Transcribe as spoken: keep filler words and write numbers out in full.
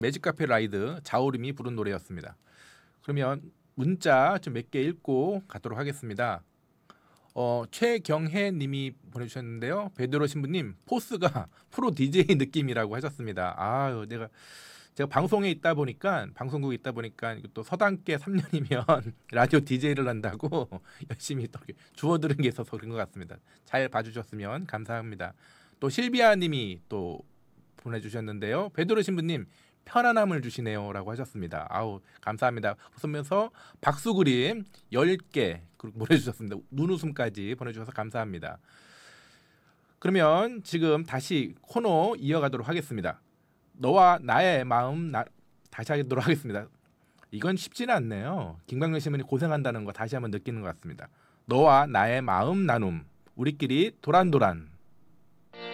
매직카페 라이드 자우림이 부른 노래였습니다. 그러면 문자 좀 몇 개 읽고 가도록 하겠습니다. 어, 최경혜 님이 보내주셨는데요. 베드로 신부님 포스가 프로 디제이 느낌이라고 하셨습니다. 아유, 내가 제가 방송에 있다 보니까 방송국에 있다 보니까 또 서당계 삼 년이면 라디오 디제이를 한다고 열심히 또 이렇게 주워들은 게 있어서 그런 것 같습니다. 잘 봐주셨으면 감사합니다. 또 실비아 님이 또 보내주셨는데요. 베드로 신부님 편안함을 주시네요라고 하셨습니다. 아우 감사합니다. 그러면서 박수 그림 열 개 보내주셨습니다. 눈웃음까지 보내주셔서 감사합니다. 그러면 지금 다시 코너 이어가도록 하겠습니다. 너와 나의 마음 나... 다시 하도록 하겠습니다. 이건 쉽지는 않네요. 김광렬 신부님 고생한다는 거 다시 한번 느끼는 것 같습니다. 너와 나의 마음 나눔 우리끼리 도란도란